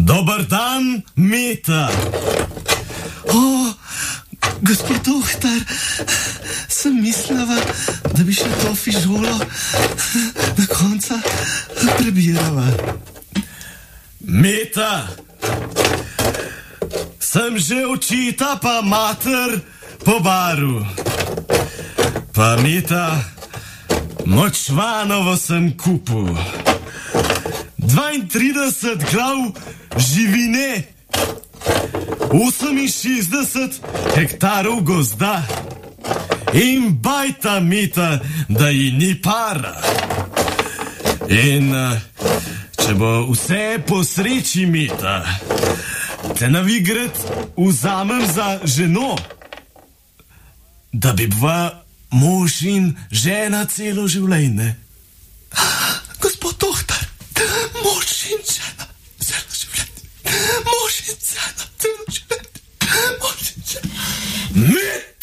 Dober dan, Meta. Gospod doktor, sem mislila, da bi še to fižolo na konca prebirala. Meta, sem že očita pa mater po baru. Pa Meta, močvanovo sem kupil. 32 glav živine, 68 hektarov gozda in bajta Meta, da ji ni para. In če bo vse po sreči, Meta, te na vigret vzamem za ženo, da bi bila mož in žena celo življenje. Gospod doktor, mož in žena celo življenje. Mož in žena celo življenje. Mož in žena.